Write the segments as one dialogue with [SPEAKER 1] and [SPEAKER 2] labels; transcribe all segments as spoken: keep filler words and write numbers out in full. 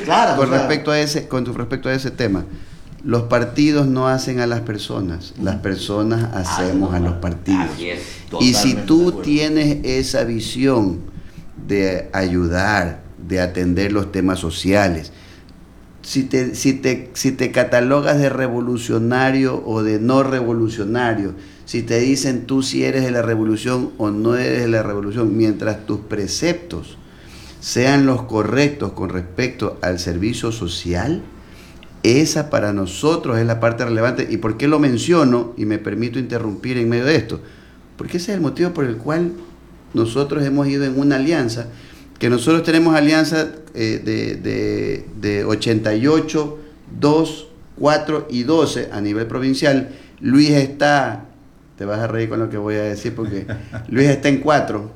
[SPEAKER 1] claras.
[SPEAKER 2] Con
[SPEAKER 1] o sea,
[SPEAKER 2] respecto a ese, con respecto a ese tema, los partidos no hacen a las personas, las personas hacemos a los partidos. Y si tú tienes esa visión de ayudar, de atender los temas sociales, si te, si te, si te catalogas de revolucionario o de no revolucionario, si te dicen tú si eres de la revolución o no eres de la revolución, mientras tus preceptos sean los correctos con respecto al servicio social, esa para nosotros es la parte relevante. ¿Y por qué lo menciono? Y me permito interrumpir en medio de esto. Porque ese es el motivo por el cual nosotros hemos ido en una alianza, que nosotros tenemos alianza eh, de, de, de ochenta y ocho, dos, cuatro y doce a nivel provincial. Luis está, te vas a reír con lo que voy a decir porque Luis está en cuatro.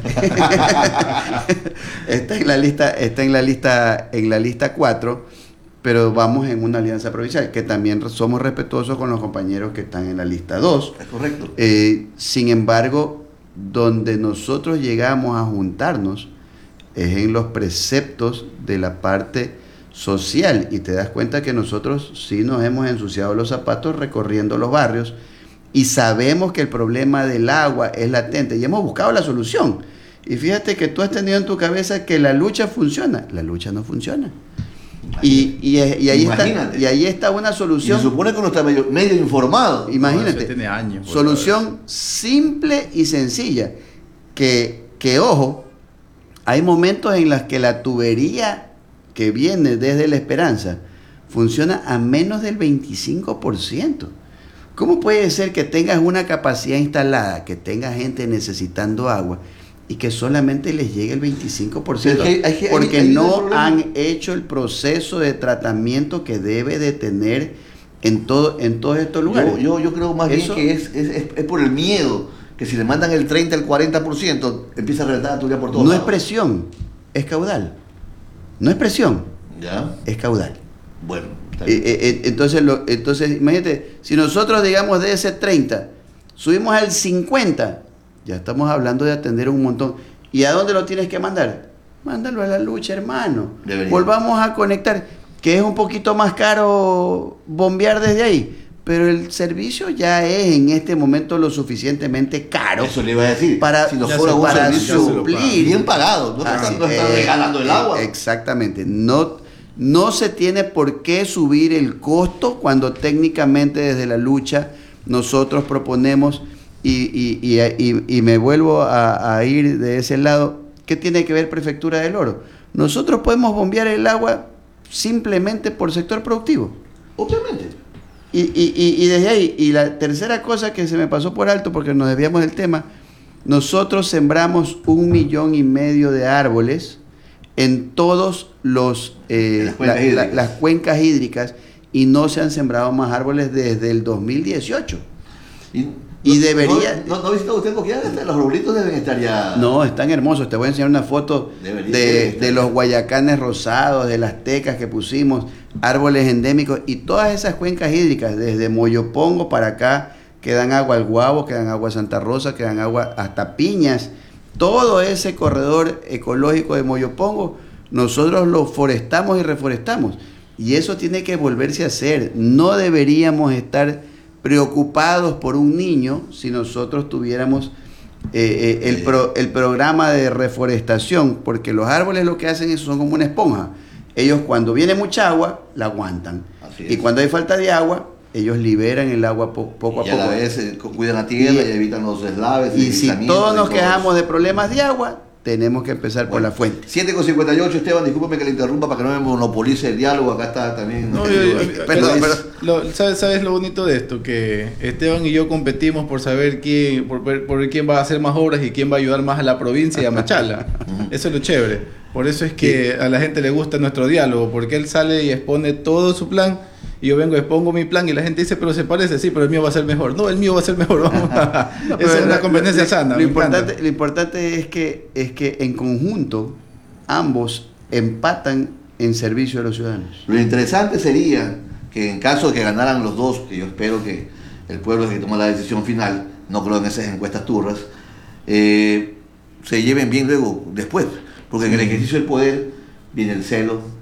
[SPEAKER 2] está en la lista, está en la lista, en la lista cuatro, pero vamos en una alianza provincial, que también somos respetuosos con los compañeros que están en la lista dos.
[SPEAKER 1] Es correcto.
[SPEAKER 2] Eh, sin embargo, donde nosotros llegamos a juntarnos es en los preceptos de la parte social, y te das cuenta que nosotros sí nos hemos ensuciado los zapatos recorriendo los barrios y sabemos que el problema del agua es latente y hemos buscado la solución. Y fíjate que tú has tenido en tu cabeza que la lucha funciona. La lucha no funciona. Y, y, y, ahí está, y ahí está una solución.
[SPEAKER 1] Y se supone que uno está medio, medio informado.
[SPEAKER 2] Imagínate.
[SPEAKER 3] No, tiene años,
[SPEAKER 2] solución simple y sencilla. Que, que, ojo, hay momentos en los que la tubería que viene desde La Esperanza funciona a menos del veinticinco por ciento. ¿Cómo puede ser que tengas una capacidad instalada, que tenga gente necesitando agua y que solamente les llegue el veinticinco por ciento?
[SPEAKER 1] Hay, hay, hay,
[SPEAKER 2] porque
[SPEAKER 1] hay, hay
[SPEAKER 2] no han hecho el proceso de tratamiento que debe de tener en, todo, en todos estos lugares.
[SPEAKER 1] Yo, yo, yo creo más
[SPEAKER 2] Eso,
[SPEAKER 1] bien que es, es, es, es por el miedo, que si le mandan el treinta, el cuarenta por ciento, empieza a reventar la tubería por todos
[SPEAKER 2] No
[SPEAKER 1] lados.
[SPEAKER 2] es presión, es caudal. No es presión,
[SPEAKER 1] ¿Ya?
[SPEAKER 2] es caudal.
[SPEAKER 1] Bueno.
[SPEAKER 2] Eh, eh, entonces, lo, entonces, imagínate, si nosotros, digamos, de ese treinta subimos al cincuenta, ya estamos hablando de atender un montón. ¿Y a dónde lo tienes que mandar? Mándalo a la lucha, hermano.
[SPEAKER 1] Debería.
[SPEAKER 2] Volvamos a conectar, que es un poquito más caro bombear desde ahí, pero el servicio ya es en este momento lo suficientemente caro.
[SPEAKER 1] Eso le iba a decir.
[SPEAKER 2] Para,
[SPEAKER 1] si no
[SPEAKER 3] ya
[SPEAKER 1] fuera
[SPEAKER 3] se-
[SPEAKER 1] un
[SPEAKER 2] para
[SPEAKER 1] servicio
[SPEAKER 2] suplir.
[SPEAKER 1] bien pagado, no
[SPEAKER 2] Así,
[SPEAKER 1] están no están
[SPEAKER 2] eh,
[SPEAKER 1] regalando el agua.
[SPEAKER 2] Exactamente. No, no se tiene por qué subir el costo cuando técnicamente desde la lucha nosotros proponemos, y, y, y, y, y me vuelvo a, a ir de ese lado. ¿Qué tiene que ver Prefectura del Oro? Nosotros podemos bombear el agua simplemente por sector productivo.
[SPEAKER 1] Obviamente.
[SPEAKER 2] Y, y, y, y desde ahí, y la tercera cosa que se me pasó por alto porque nos desviamos del tema, nosotros sembramos un millón y medio de árboles en todos los eh,
[SPEAKER 1] las, cuencas
[SPEAKER 2] la, la, las cuencas hídricas, y no se han sembrado más árboles desde el dos mil dieciocho.
[SPEAKER 1] Y,
[SPEAKER 2] Y
[SPEAKER 1] no,
[SPEAKER 2] debería...
[SPEAKER 1] ¿No, no, no visitó usted porque ya los arbolitos deben estar ya...
[SPEAKER 2] No, están hermosos. Te voy a enseñar una foto
[SPEAKER 1] Debería
[SPEAKER 2] de,
[SPEAKER 1] estar.
[SPEAKER 2] de los guayacanes rosados, de las tecas que pusimos, árboles endémicos, y todas esas cuencas hídricas, desde Moyopongo para acá, que dan agua al Guabo, que dan agua a Santa Rosa, que dan agua hasta Piñas. Todo ese corredor ecológico de Moyopongo, nosotros lo forestamos y reforestamos. Y eso tiene que volverse a hacer. No deberíamos estar preocupados por un niño si nosotros tuviéramos eh, eh, el, pro, el programa de reforestación, porque los árboles lo que hacen es, son como una esponja. Ellos, cuando viene mucha agua, la aguantan. Y cuando hay falta de agua, ellos liberan el agua po poco
[SPEAKER 1] y
[SPEAKER 2] a poco.
[SPEAKER 1] a la vez eh, cuidan la tierra y, y evitan los deslaves.
[SPEAKER 2] Y si todos nos quejamos de problemas de agua, tenemos que empezar bueno, por la fuente.
[SPEAKER 1] siete con cincuenta y ocho, Esteban, discúlpeme que le interrumpa para que no me monopolice el diálogo. Acá está también.
[SPEAKER 3] No,
[SPEAKER 1] el,
[SPEAKER 3] yo, yo,
[SPEAKER 1] el,
[SPEAKER 3] pero,
[SPEAKER 1] pero,
[SPEAKER 3] pero, lo, ¿sabes, ¿Sabes lo bonito de esto? Que Esteban y yo competimos por saber quién, por, por quién va a hacer más obras y quién va a ayudar más a la provincia y a Machala. Eso es lo chévere. Por eso es que a la gente le gusta nuestro diálogo, porque él sale y expone todo su plan. Y yo vengo, expongo mi plan y la gente dice, pero se parece, sí, pero el mío va a ser mejor. No, el mío va a ser mejor. Vamos a... no, esa es una competencia
[SPEAKER 2] lo,
[SPEAKER 3] sana.
[SPEAKER 2] Lo importante, lo importante es que, es que en conjunto ambos empatan en servicio a los ciudadanos.
[SPEAKER 1] Lo interesante sería que en caso de que ganaran los dos, que yo espero que el pueblo es el que toma la decisión final, no creo en esas encuestas turras, eh, se lleven bien luego, después. Porque en el ejercicio del poder viene el celo,